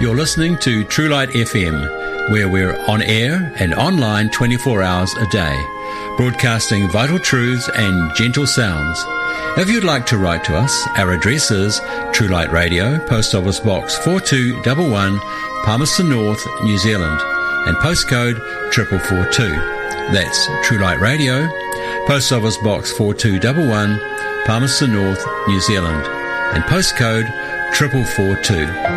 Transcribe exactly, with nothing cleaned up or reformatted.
You're listening to True Light F M, where we're on air and online twenty-four hours a day, broadcasting vital truths and gentle sounds. If you'd like to write to us, our address is True Light Radio, Post Office Box four two one one, Palmerston North, New Zealand, and postcode four four four two. That's True Light Radio, Post Office Box four two one one, Palmerston North, New Zealand, and postcode four four four two.